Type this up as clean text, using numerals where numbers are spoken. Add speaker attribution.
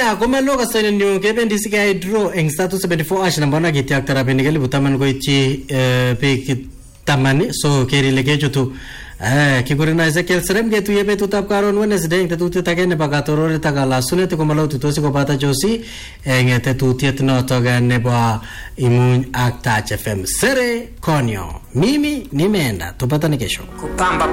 Speaker 1: Aya koma loka sana nyo kebendi sika draw eng status 74 ash na mbona giti aktara benigeli butaman ko ichi pe tamani so keri lege jotu kigurina Ezekiel serem getu yebe tutap karon Wednesday eng tetu tagene bagatorore tagala sunete komalo tutosi ko bata josi eng tetu tietno togane ba imun akta FM sere konyo mimi nimeenda tupatane kesho
Speaker 2: kupamba